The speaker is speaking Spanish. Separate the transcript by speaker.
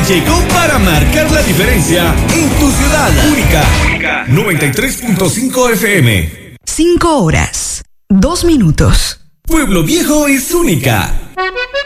Speaker 1: llegó para marcar la diferencia en tu ciudad. Única 93.5 FM.
Speaker 2: 5 horas, 2 minutos.
Speaker 1: Pueblo Viejo es única.